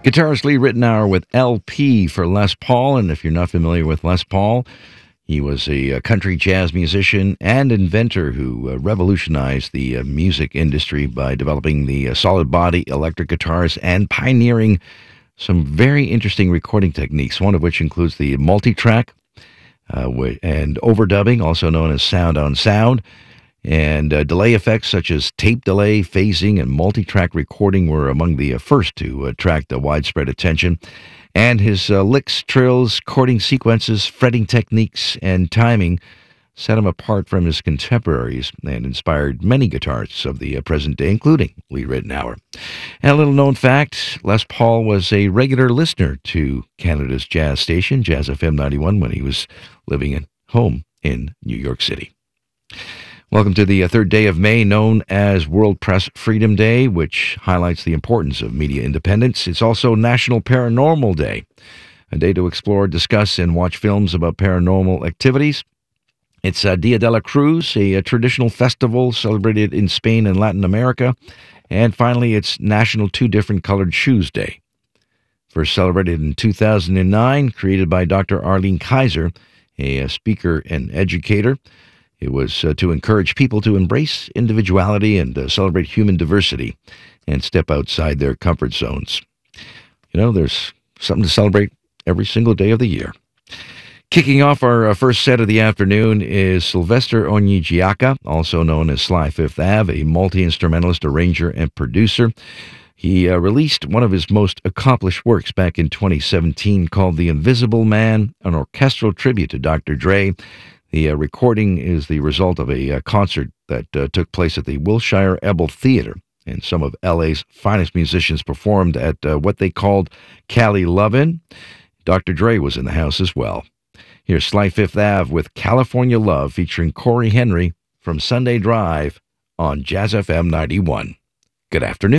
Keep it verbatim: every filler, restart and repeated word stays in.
Guitarist Lee Ritenour with L P for Les Paul, and if you're not familiar with Les Paul, he was a country jazz musician and inventor who uh, revolutionized the uh, music industry by developing the uh, solid body electric guitars and pioneering some very interesting recording techniques, one of which includes the multi-track uh, and overdubbing, also known as sound on sound. And uh, delay effects such as tape delay, phasing, and multi-track recording were among the uh, first to attract uh, widespread attention. And his uh, licks, trills, chording sequences, fretting techniques, and timing set him apart from his contemporaries and inspired many guitarists of the uh, present day, including Lee Ritenour. And a little-known fact, Les Paul was a regular listener to Canada's jazz station, Jazz F M ninety-one, when he was living at home in New York City. Welcome to the third day of May, known as World Press Freedom Day, which highlights the importance of media independence. It's also National Paranormal Day, a day to explore, discuss, and watch films about paranormal activities. It's uh, Dia de la Cruz, a, a traditional festival celebrated in Spain and Latin America. And finally, it's National Two Different Colored Shoes Day. First celebrated in two thousand nine, created by Doctor Arlene Kaiser, a, a speaker and educator. It was uh, to encourage people to embrace individuality and uh, celebrate human diversity and step outside their comfort zones. You know, there's something to celebrate every single day of the year. Kicking off our uh, first set of the afternoon is Sylvester Onyejiaka, also known as Sly Fifth Ave, a multi-instrumentalist, arranger, and producer. He uh, released one of his most accomplished works back in twenty seventeen called The Invisible Man, an orchestral tribute to Doctor Dre. The uh, recording is the result of a uh, concert that uh, took place at the Wilshire Ebel Theater, and some of L A's finest musicians performed at uh, what they called Cali Lovin'. Doctor Dre was in the house as well. Here's Sly Fifth Ave with California Love, featuring Corey Henry from Sunday Drive on Jazz F M ninety-one. Good afternoon.